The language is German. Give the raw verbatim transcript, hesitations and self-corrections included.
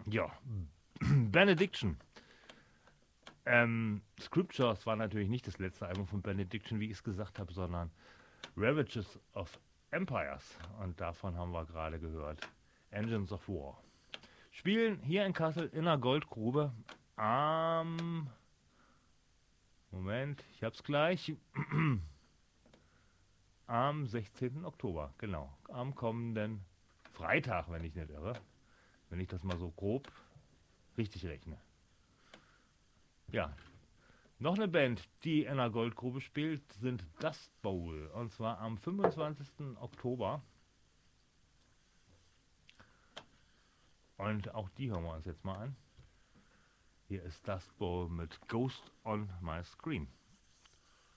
Ja, Benediction. Ähm, Scriptures war natürlich nicht das letzte Album von Benediction, wie ich es gesagt habe, sondern Ravages of Empires. Und davon haben wir gerade gehört. Engines of War. Spielen hier in Kassel in einer Goldgrube am... Moment, ich hab's gleich. Am sechzehnten Oktober, genau. Am kommenden Freitag, wenn ich nicht irre. Wenn ich das mal so grob richtig rechne. Ja, noch eine Band, die in einer Goldgrube spielt, sind Dust Bowl. Und zwar am fünfundzwanzigsten Oktober. Und auch die hören wir uns jetzt mal an. Hier ist Dust Bowl mit Ghost on My Screen.